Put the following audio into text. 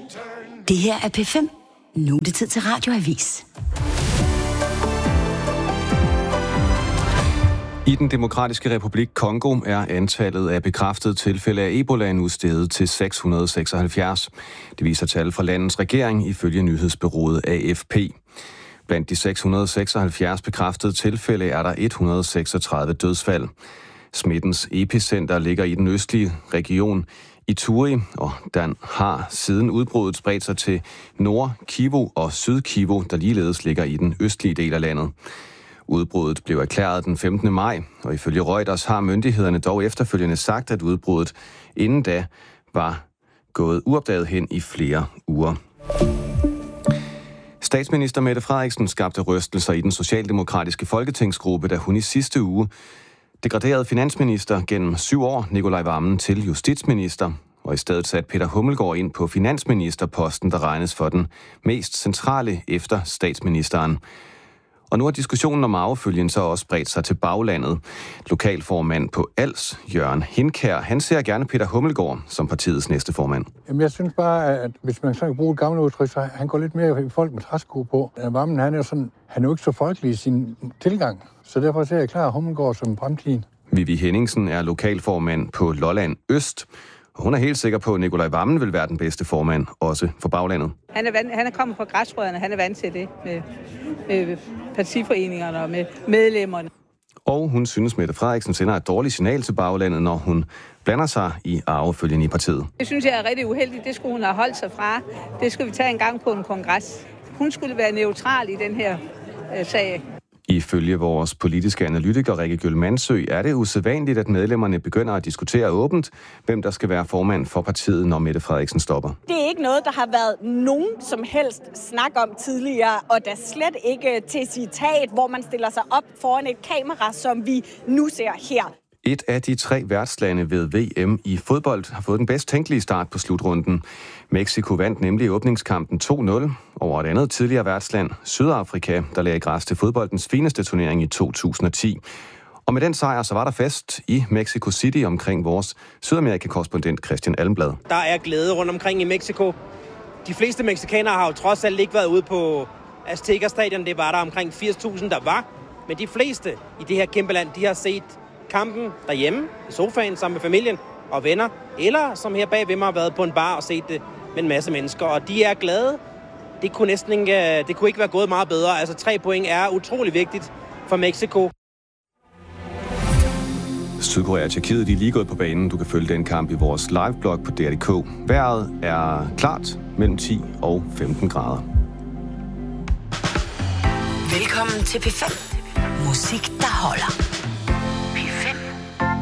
Det her er P5. Nu er det tid til Radioavis. I den demokratiske republik Congo er antallet af bekræftede tilfælde af Ebola nu steget til 676. Det viser tal fra landets regering ifølge nyhedsbureauet AFP. Blandt de 676 bekræftede tilfælde er der 136 dødsfald. Smittens epicenter ligger i den østlige region Ituri, og den har siden udbruddet spredt sig til Nord-Kivu og Syd-Kivu, der ligeledes ligger i den østlige del af landet. Udbruddet blev erklæret den 15. maj, og ifølge Reuters har myndighederne dog efterfølgende sagt, at udbruddet inden da var gået uopdaget hen i flere uger. Statsminister Mette Frederiksen skabte rystelser i den socialdemokratiske folketingsgruppe, da hun i sidste uge degraderede finansminister gennem 7 år, Nicolai Wammen, til justitsminister, og i stedet satte Peter Hummelgaard ind på finansministerposten, der regnes for den mest centrale efter statsministeren. Og nu har diskussionen om arvefølgen så også spredt sig til baglandet. Lokalformand på Als, Jørgen Hindkjær, han ser gerne Peter Hummelgaard som partiets næste formand. Jamen, jeg synes bare, at hvis man så kan bruge et gammelt udtryk, så han går lidt mere i folk med træsko på. Wammen, han er jo ikke så folkelig i sin tilgang, så derfor ser jeg klar Hummelgaard som fremtiden. Vivi Henningsen er lokalformand på Lolland Øst. Hun er helt sikker på, at Nicolai Wammen vil være den bedste formand, også for baglandet. Han er kommet fra græsrødderne, han er vant til det med partiforeningerne og med medlemmerne. Og hun synes, Mette Frederiksen sender et dårligt signal til baglandet, når hun blander sig i arvefølgen i partiet. Det synes jeg er rigtig uheldigt. Det skulle hun have holdt sig fra. Det skulle vi tage en gang på en kongres. Hun skulle være neutral i den her sag. Ifølge vores politiske analytiker Rikke Gjøl Mandsø er det usædvanligt, at medlemmerne begynder at diskutere åbent, hvem der skal være formand for partiet, når Mette Frederiksen stopper. Det er ikke noget, der har været nogen som helst snak om tidligere, og da slet ikke til citat, hvor man stiller sig op foran et kamera, som vi nu ser her. Et af de 3 værtslande ved VM i fodbold har fået den bedst tænkelige start på slutrunden. Mexico vandt nemlig åbningskampen 2-0 over et andet tidligere værtsland, Sydafrika, der lagde græs til fodboldens fineste turnering i 2010. Og med den sejr, så var der fest i Mexico City omkring vores Sydamerika-korrespondent Christian Almblad. Der er glæde rundt omkring i Mexico. De fleste mexikanere har jo trods alt ikke været ude på Azteca Stadion. Det var der omkring 80.000, der var. Men de fleste i det her kæmpe land, de har set kampen derhjemme i sofaen sammen med familien og venner, eller som her bag ved mig har været på en bar og set det med en masse mennesker, og de er glade. Det kunne ikke være gået meget bedre. Altså 3 point er utrolig vigtigt for Mexico. Sydkorea og Tjekkiet, de er lige gået på banen. Du kan følge den kamp i vores liveblog på DR.dk. Vejret er klart mellem 10 og 15 grader. Velkommen til P5. Musik, der holder.